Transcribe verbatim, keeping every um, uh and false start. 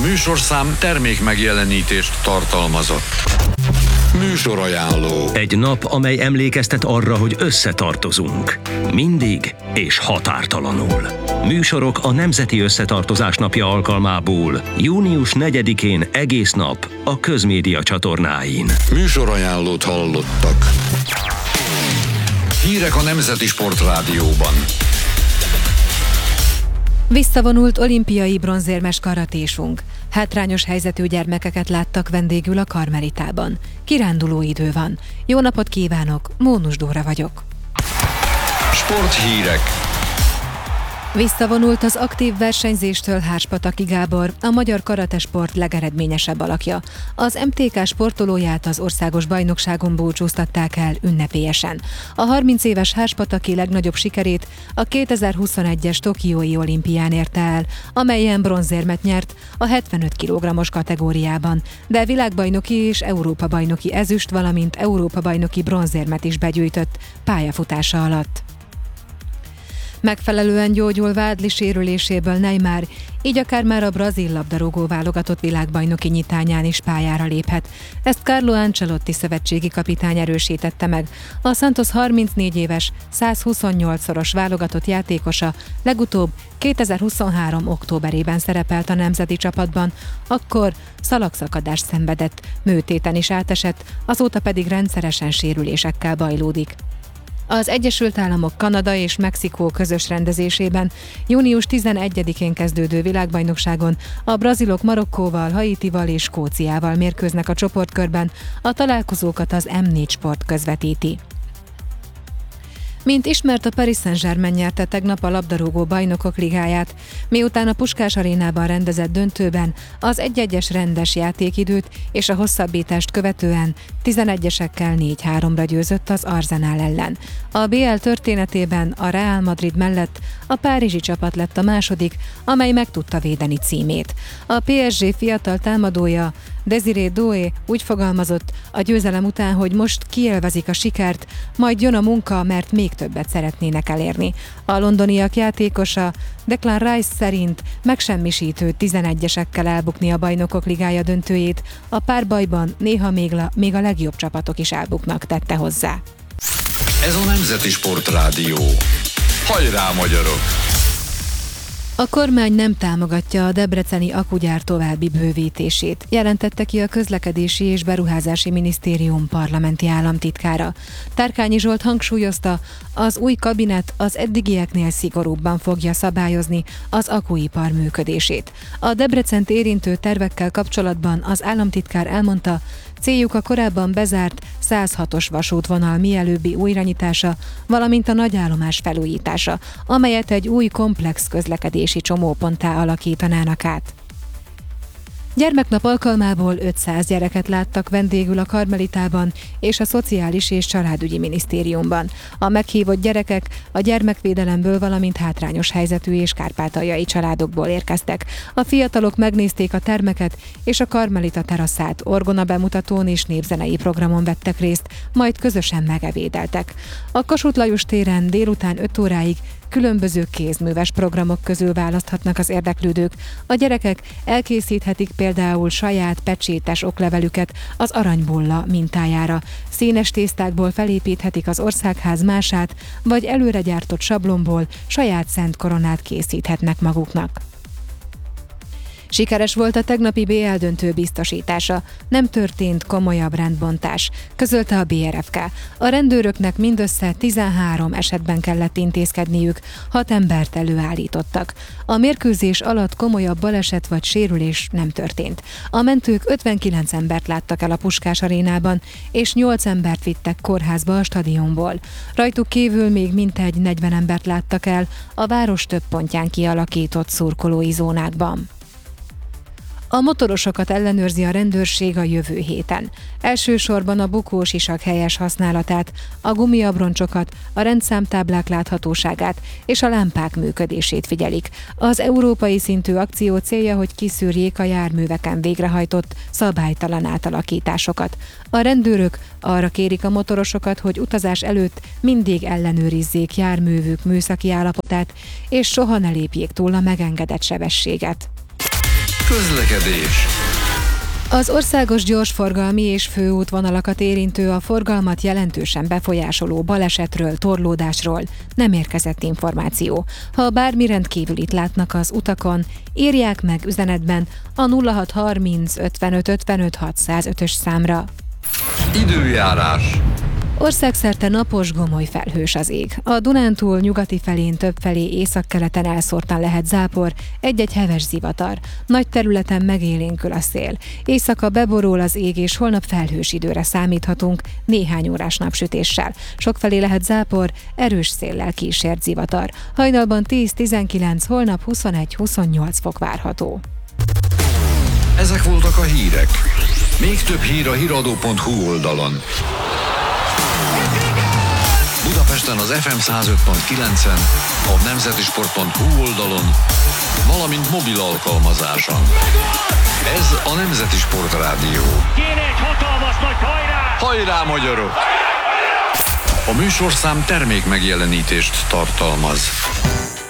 műsorszám termék megjelenítést tartalmazott. Műsorajánló. Egy nap, amely emlékeztet arra, hogy összetartozunk. Mindig és határtalanul. Műsorok a Nemzeti Összetartozás Napja alkalmából június negyedikén egész nap a Közmédia csatornáin. Műsorajánlót hallottak. Hírek a Nemzeti Sportrádióban. Visszavonult olimpiai bronzérmes karatésunk. Hátrányos helyzetű gyermekeket láttak vendégül a Karmelitában. Kiránduló idő van. Jó napot kívánok, Mónus Dóra vagyok. Sporthírek. Visszavonult az aktív versenyzéstől Hárs-Pataki Gábor, a magyar karatesport legeredményesebb alakja. Az em té ká sportolóját az országos bajnokságon búcsúztatták el ünnepélyesen. A harminc éves Hárs-Pataki legnagyobb sikerét a kétezer-huszonegyes Tokiói olimpián érte el, amelyen bronzérmet nyert a hetvenöt kilogrammos kategóriában, de világbajnoki és Európa-bajnoki ezüst, valamint Európa-bajnoki bronzérmet is begyűjtött pályafutása alatt. Megfelelően gyógyul vádli sérüléséből Neymar, így akár már a brazil labdarúgó válogatott világbajnoki nyitányán is pályára léphet. Ezt Carlo Ancelotti szövetségi kapitány erősítette meg. A Santos harmincnégy éves, százhuszonnyolcszoros válogatott játékosa legutóbb kétezer-huszonhárom októberében szerepelt a nemzeti csapatban, akkor szalagszakadást szenvedett, műtéten is átesett, azóta pedig rendszeresen sérülésekkel bajlódik. Az Egyesült Államok, Kanada és Mexikó közös rendezésében június tizenegyedikén kezdődő világbajnokságon a brazilok Marokkóval, Haitival és Skóciával mérkőznek a csoportkörben, a találkozókat az em négy Sport közvetíti. Mint ismert, a Paris Saint-Germain nyerte tegnap a labdarúgó bajnokok ligáját, miután a Puskás arénában rendezett döntőben az egy-egyes rendes játékidőt és a hosszabbítást követően tizenegyesekkel négy háromra győzött az Arsenal ellen. A bé el történetében a Real Madrid mellett a párizsi csapat lett a második, amely meg tudta védeni címét. A pé es gé fiatal támadója Désiré Doué úgy fogalmazott a győzelem után, hogy most kiélvezik a sikert, majd jön a munka, mert még többet szeretnének elérni. A londoniak játékosa Declan Rice szerint megsemmisítő tizenegyesekkel elbukni a Bajnokok Ligája döntőjét, a párbajban néha még, la, még a legjobb csapatok is elbuknak, tette hozzá. Ez a Nemzeti Sportrádió. Hajrá, magyarok! A kormány nem támogatja a debreceni akugyár további bővítését, jelentette ki a Közlekedési és Beruházási Minisztérium parlamenti államtitkára. Tárkányi Zsolt hangsúlyozta, az új kabinet az eddigieknél szigorúbban fogja szabályozni az akuipar működését. A Debrecent érintő tervekkel kapcsolatban az államtitkár elmondta, céljuk a korábban bezárt száz hatos vasútvonal mielőbbi újranyitása, valamint a nagyállomás felújítása, amelyet egy új komplex közlekedési csomóponttá alakítanának át. Gyermeknap alkalmából ötszáz gyereket láttak vendégül a Karmelitában és a Szociális és Családügyi Minisztériumban. A meghívott gyerekek a gyermekvédelemből, valamint hátrányos helyzetű és kárpátaljai családokból érkeztek. A fiatalok megnézték a termeket és a Karmelita teraszát, orgona bemutatón és népzenei programon vettek részt, majd közösen megevédeltek. A Kossuth Lajos téren délután öt óráig különböző kézműves programok közül választhatnak az érdeklődők. A gyerekek elkészíthetik például saját pecsétes oklevelüket az aranybulla mintájára. Színes tésztákból felépíthetik az országház mását, vagy előre gyártott sablonból saját szent koronát készíthetnek maguknak. Sikeres volt a tegnapi bé el döntő biztosítása, nem történt komolyabb rendbontás, közölte a bé er ef ká. A rendőröknek mindössze tizenhárom esetben kellett intézkedniük, hat embert előállítottak. A mérkőzés alatt komolyabb baleset vagy sérülés nem történt. A mentők ötvenkilenc embert láttak el a Puskás arénában, és nyolc embert vittek kórházba a stadionból. Rajtuk kívül még mintegy negyven embert láttak el a város több pontján kialakított szurkolói zónákban. A motorosokat ellenőrzi a rendőrség a jövő héten. Elsősorban a bukós isak helyes használatát, a gumiabroncsokat, a rendszámtáblák láthatóságát és a lámpák működését figyelik. Az európai szintű akció célja, hogy kiszűrjék a járműveken végrehajtott szabálytalan átalakításokat. A rendőrök arra kérik a motorosokat, hogy utazás előtt mindig ellenőrizzék járművük műszaki állapotát, és soha ne lépjék túl a megengedett sebességet. Közlekedés. Az országos gyorsforgalmi és főútvonalakat érintő, a forgalmat jelentősen befolyásoló balesetről, torlódásról nem érkezett információ. Ha bármi rendkívülit látnak az utakon, írják meg üzenetben a nulla hat harminc ötvenöt ötvenöt hatszázötös számra. Időjárás. Országszerte napos, gomoly felhős az ég. A Dunántúl nyugati felén többfelé északkeleten elszórtan lehet zápor, egy-egy heves zivatar. Nagy területen megélénkül a szél. Éjszaka beborul az ég, és holnap felhős időre számíthatunk, néhány órás napsütéssel. Sokfelé lehet zápor, erős széllel kísért zivatar. Hajnalban tíz-tizenkilenc, holnap huszonegy-huszonnyolc fok várható. Ezek voltak a hírek. Még több hír a híradó pont hu oldalon. Budapesten az ef em száz öt pont kilencen, a nemzetisport pont hu oldalon, valamint mobil alkalmazáson. Ez a Nemzeti Sport Rádió. Kéne egy hatalmas nagy hajrá! Hajrá, magyarok! A műsorszám termék megjelenítést tartalmaz.